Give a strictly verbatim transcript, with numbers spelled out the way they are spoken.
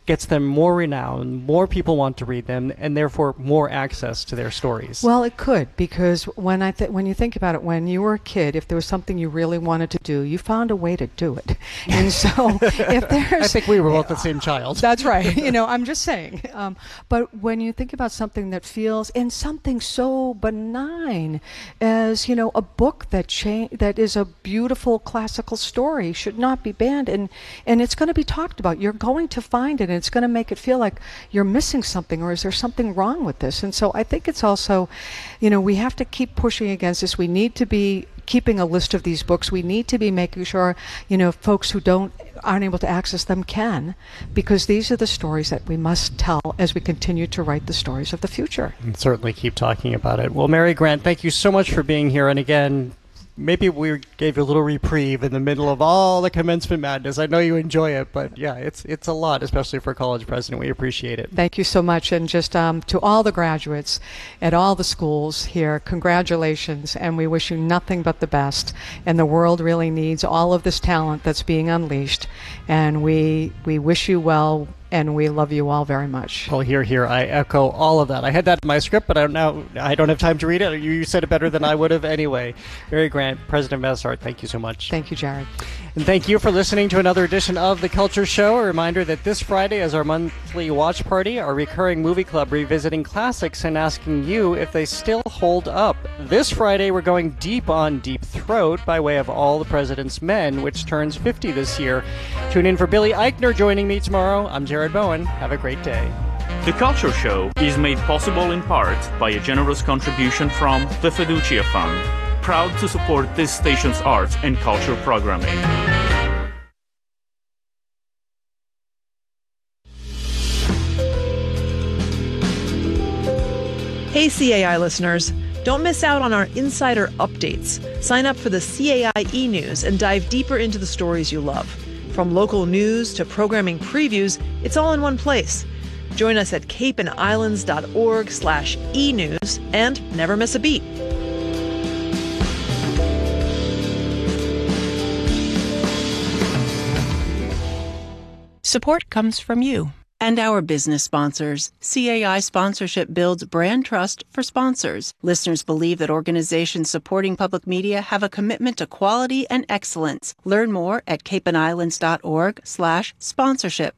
gets them more renown, more people want to read them, and therefore more access to their stories. Well, it could, because when I th- when you think about it, when you were a kid, if there was something you really wanted to do, you found a way to do it. And so if there's... I think we were both the same child. That's right. You know, I'm just saying. Um, but when you think about something that feels, and something so benign as, you know, a book that cha- that is a beautiful classical story should not be banned, and, and it's going to be talked about. You're going to find it, and it's going to make it feel like you're missing something, or is there something wrong with this? And so I think it's also, you know, we have to keep pushing against this. We need to be keeping a list of these books. We need to be making sure, you know, folks who don't aren't able to access them can, because these are the stories that we must tell as we continue to write the stories of the future. And certainly keep talking about it. Well, Mary Grant, thank you so much for being here. And again, maybe we gave you a little reprieve in the middle of all the commencement madness. I know you enjoy it, but yeah, it's it's a lot, especially for a college president. We appreciate it. Thank you so much. And just um, to all the graduates at all the schools here, congratulations, and we wish you nothing but the best. And the world really needs all of this talent that's being unleashed. And we we wish you well, and we love you all very much. Well, here, here, I echo all of that. I had that in my script, but I don't now I don't have time to read it. You said it better than I would have anyway. Mary Grant, President of MassArt, thank you so much. Thank you, Jared. And thank you for listening to another edition of The Culture Show. A reminder that this Friday is our monthly watch party, our recurring movie club revisiting classics and asking you if they still hold up. This Friday, we're going deep on Deep Throat by way of All the President's Men, which turns fifty this year. Tune in for Billy Eichner joining me tomorrow. I'm Jared Bowen. Have a great day. The Culture Show is made possible in part by a generous contribution from the Fiducia Fund, proud to support this station's arts and culture programming. Hey C A I listeners, don't miss out on our insider updates. Sign up for the C A I e-news and dive deeper into the stories you love. From local news to programming previews, it's all in one place. Join us at capeandislands.org slash e-news and never miss a beat. Support comes from you and our business sponsors. C A I sponsorship builds brand trust for sponsors. Listeners believe that organizations supporting public media have a commitment to quality and excellence. Learn more at capeandislands.org slash sponsorship.